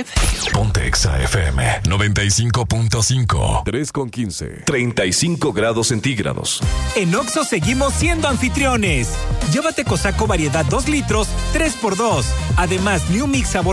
usted. Ponte Exa FM 95.5. 3:15. 35 grados centígrados. En Oxxo seguimos siendo anfitriones. Llévate Cosaco variedad 2 litros, 3x2. Además, New Mix sabor